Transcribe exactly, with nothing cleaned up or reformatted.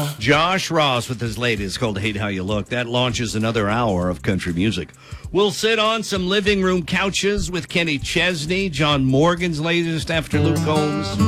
Wow. Josh Ross with his latest called Hate How You Look. That launches another hour of country music. We'll sit on some living room couches with Kenny Chesney, John Morgan's latest after Luke Combs.